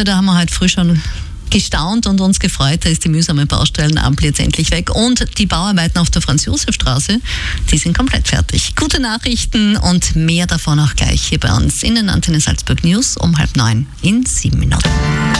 Salzstraße, da haben wir heute früh schon gestaunt und uns gefreut, da ist die mühsame Baustellenampel jetzt endlich weg. Und die Bauarbeiten auf der Franz-Josef-Straße, die sind komplett fertig. Gute Nachrichten und mehr davon auch gleich hier bei uns in den Antenne Salzburg News um 8:30 in 7 Minuten.